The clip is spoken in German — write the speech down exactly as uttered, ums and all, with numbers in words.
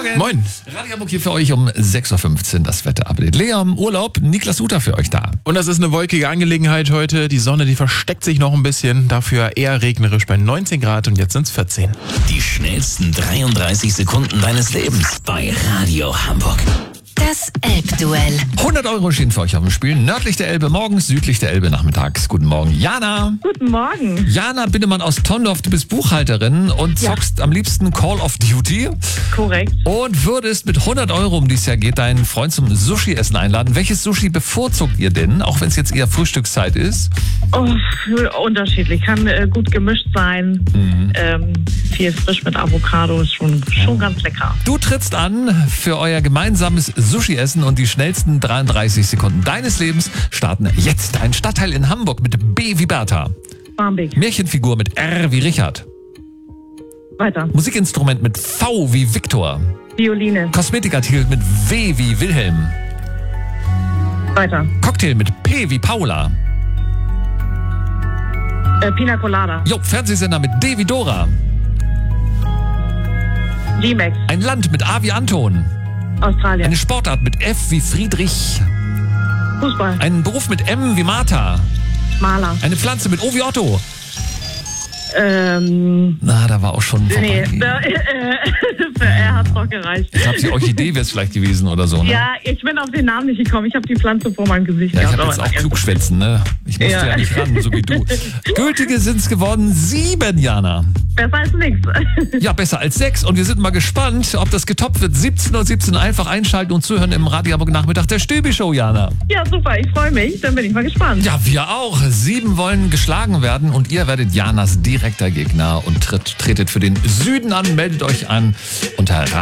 Morgen. Moin. Radio Hamburg hier für euch um sechs Uhr fünfzehn, das Wetterupdate. Lea im Urlaub, Niklas Uter für euch da. Und das ist eine wolkige Angelegenheit heute. Die Sonne, die versteckt sich noch ein bisschen. Dafür eher regnerisch bei neunzehn Grad und jetzt sind es vierzehn. Die schnellsten dreiunddreißig Sekunden deines Lebens bei Radio Hamburg. Das Elbduell. hundert Euro stehen für euch auf dem Spiel. Nördlich der Elbe morgens, südlich der Elbe nachmittags. Guten Morgen, Jana. Guten Morgen. Jana Binnemann aus Tondorf, du bist Buchhalterin und Ja. zockst am liebsten Call of Duty. Korrekt. Und würdest mit hundert Euro, um die es ja geht, deinen Freund zum Sushi-Essen einladen. Welches Sushi bevorzugt ihr denn, auch wenn es jetzt eher Frühstückszeit ist? Oh, unterschiedlich. Kann äh, gut gemischt sein. Mhm. Ähm, viel frisch mit Avocado ist schon, schon ganz lecker. Du trittst an für euer gemeinsames Sushi-Essen und die schnellsten dreiunddreißig Sekunden deines Lebens starten jetzt. Ein Stadtteil in Hamburg mit B wie Bertha. Barmbek. Märchenfigur mit R wie Richard. Weiter. Musikinstrument mit V wie Viktor. Violine. Kosmetikartikel mit W wie Wilhelm. Weiter. Cocktail mit P wie Paula. Äh, Pina Colada. Jo, Fernsehsender mit D wie Dora. G-Max. Ein Land mit A wie Anton. Australien. Eine Sportart mit F wie Friedrich. Fußball. Einen Beruf mit M wie Martha. Maler. Eine Pflanze mit O wie Otto. Ähm, Na, da war auch schon nee, vorbei. da, äh, für R hat's doch gereicht. Ich glaube, die Orchidee wäre es vielleicht gewesen oder so, ne? Ja, ich bin auf den Namen nicht gekommen. Ich habe die Pflanze vor meinem Gesicht Ja, ich gehabt. habe jetzt aber auch naja. Klugschwätzen, ne? Ich musste ja. Ja. nicht ran, so wie du. Gültige sind's geworden sieben, Jana. Besser als nichts. Ja, besser als sechs. Und wir sind mal gespannt, ob das getoppt wird. siebzehn Uhr siebzehn einfach einschalten und zuhören im Radio Hamburg Nachmittag der Stübi-Show, Jana. Ja, super. Ich freue mich. Dann bin ich mal gespannt. Ja, wir auch. Sieben wollen geschlagen werden und ihr werdet Janas direkter Gegner und tritt, tretet für den Süden an. Meldet euch an unter